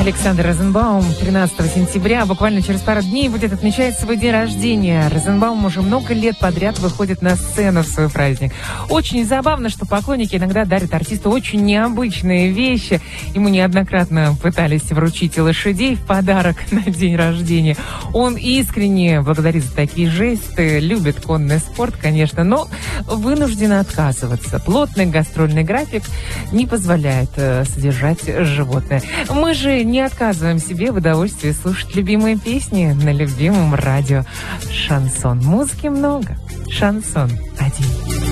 Александр Розенбаум 13 сентября, буквально через пару дней, будет отмечать свой день рождения. Розенбаум уже много лет подряд выходит на сцену в свой праздник. Очень забавно, что поклонники иногда дарят артисту очень необычные вещи. Ему неоднократно пытались вручить лошадей в подарок на день рождения. Он искренне благодарит за такие жесты, любит конный спорт, конечно, но вынужден отказываться. Плотный гастрольный график не позволяет содержать животное. Мы же не отказываем себе в удовольствии слушать любимые песни на любимом радио «Шансон». Музыки много. «Шансон» один.